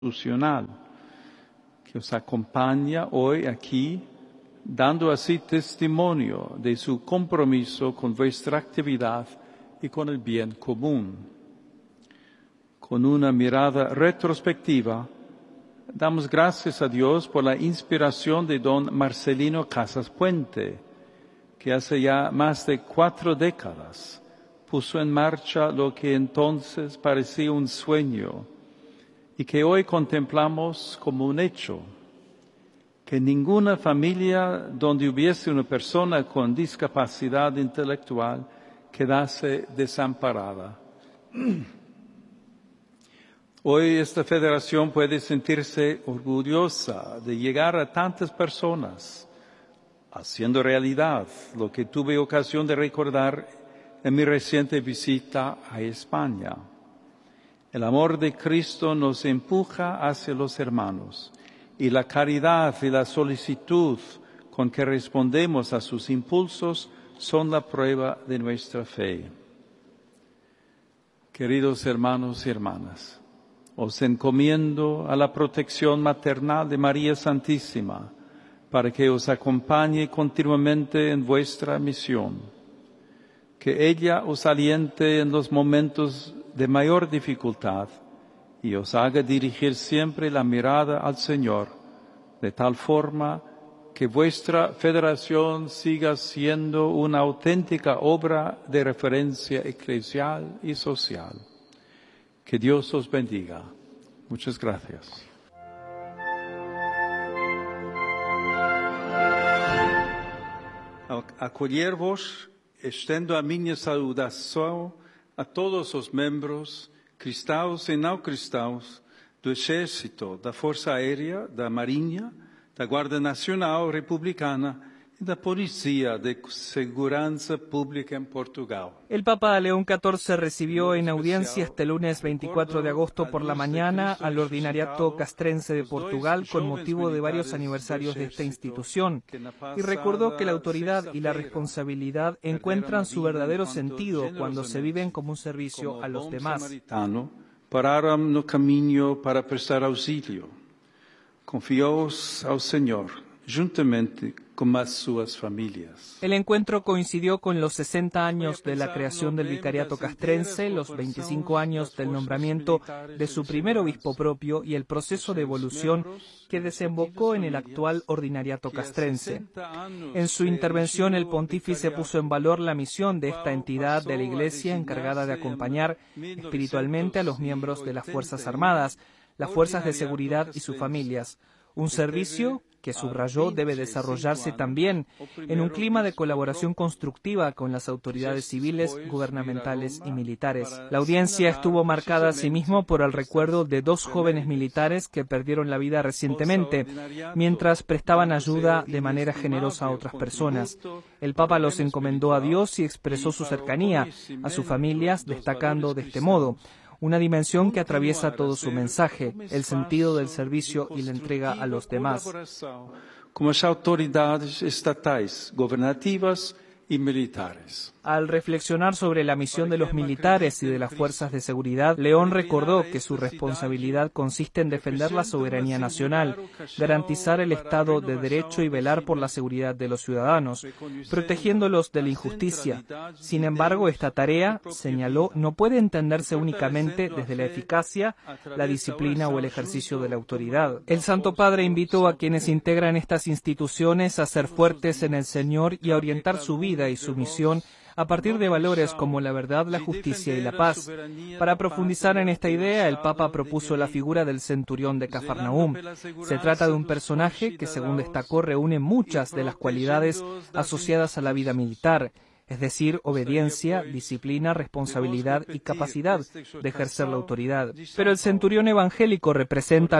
institucional que os acompaña hoy aquí, dando así testimonio de su compromiso con vuestra actividad y con el bien común. Con una mirada retrospectiva, damos gracias a Dios por la inspiración de don Marcelino Casas Puente, que hace ya más de 4 décadas puso en marcha lo que entonces parecía un sueño y que hoy contemplamos como un hecho, que ninguna familia donde hubiese una persona con discapacidad intelectual quedase desamparada. Hoy esta federación puede sentirse orgullosa de llegar a tantas personas, haciendo realidad lo que tuve ocasión de recordar en mi reciente visita a España. El amor de Cristo nos empuja hacia los hermanos y la caridad y la solicitud con que respondemos a sus impulsos son la prueba de nuestra fe. Queridos hermanos y hermanas, os encomiendo a la protección maternal de María Santísima para que os acompañe continuamente en vuestra misión, que ella os aliente en los momentos de mayor dificultad y os haga dirigir siempre la mirada al Señor, de tal forma que vuestra federación siga siendo una auténtica obra de referencia eclesial y social. Que Dios os bendiga. Muchas gracias. Ao acolher-vos, estendo a minha saudação a todos os membros, cristãos e não cristãos, do Exército, da Força Aérea, da Marinha, da Guarda Nacional Republicana y da Policía de Segurança Pública en Portugal. El Papa León XIV recibió en audiencia este lunes 24 de agosto por la mañana al Ordinariato Castrense de Portugal con motivo de varios aniversarios de esta institución y recordó que la autoridad y la responsabilidad encuentran su verdadero sentido cuando se viven como un servicio a los demás. Pararam no caminho para prestar auxílio. Confiou-os ao Senhor, juntamente con as suas familias. El encuentro coincidió con los 60 años de la creación del Vicariato Castrense, los 25 años del nombramiento de su primer obispo propio y el proceso de evolución que desembocó en el actual Ordinariato Castrense. En su intervención, el pontífice puso en valor la misión de esta entidad de la Iglesia encargada de acompañar espiritualmente a los miembros de las Fuerzas Armadas, las fuerzas de seguridad y sus familias. Un servicio que subrayó debe desarrollarse también en un clima de colaboración constructiva con las autoridades civiles, gubernamentales y militares. La audiencia estuvo marcada asimismo por el recuerdo de 2 jóvenes militares que perdieron la vida recientemente, mientras prestaban ayuda de manera generosa a otras personas. El Papa los encomendó a Dios y expresó su cercanía a sus familias, destacando de este modo: una dimensión que atraviesa todo su mensaje, el sentido del servicio y la entrega a los demás. Como las autoridades estatais, gobernativas y militares. Al reflexionar sobre la misión de los militares y de las fuerzas de seguridad, León recordó que su responsabilidad consiste en defender la soberanía nacional, garantizar el Estado de Derecho y velar por la seguridad de los ciudadanos, protegiéndolos de la injusticia. Sin embargo, esta tarea, señaló, no puede entenderse únicamente desde la eficacia, la disciplina o el ejercicio de la autoridad. El Santo Padre invitó a quienes integran estas instituciones a ser fuertes en el Señor y a orientar su vida y su misión a partir de valores como la verdad, la justicia y la paz. Para profundizar en esta idea, el Papa propuso la figura del centurión de Cafarnaúm. Se trata de un personaje que, según destacó, reúne muchas de las cualidades asociadas a la vida militar, es decir, obediencia, disciplina, responsabilidad y capacidad de ejercer la autoridad. Pero el centurión evangélico representa